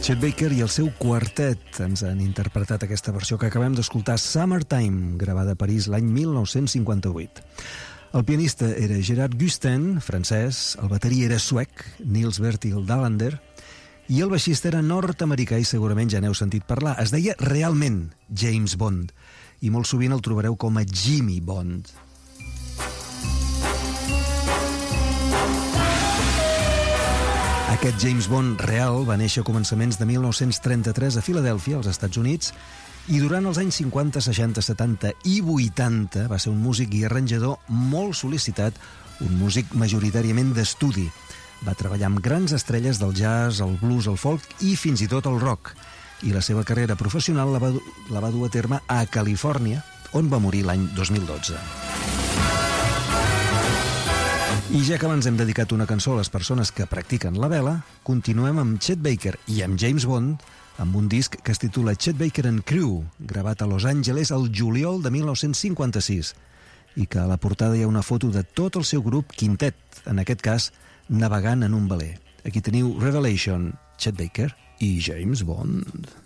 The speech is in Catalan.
Chet Baker i el seu quartet ens han interpretat aquesta versió que acabem d'escoltar, Summertime, gravada a París l'any 1958. El pianista era Gerard Gusten, francès, el baterí era suec, Niels Bertil Dallander, i el baixista era nord-americà i segurament ja n'heu sentit parlar. Es deia realment James Bond, i molt sovint el trobareu com a Jimmy Bond. Aquest James Bond real va néixer a començaments de 1933 a Filadèlfia, als Estats Units, i durant els anys 50, 60, 70 i 80 va ser un músic i arranjador molt sol·licitat, un músic majoritàriament d'estudi. Va treballar amb grans estrelles del jazz, el blues, el folk i fins i tot el rock. I la seva carrera professional la va dur a terme a Califòrnia, on va morir l'any 2012. I ja que abans hem dedicat una cançó a les persones que practiquen la vela, continuem amb Chet Baker i amb James Bond amb un disc que es titula Chet Baker and Crew, gravat a Los Angeles el juliol de 1956, i que a la portada hi ha una foto de tot el seu grup quintet, en aquest cas navegant en un veler. Aquí teniu Revelation, Chet Baker i James Bond.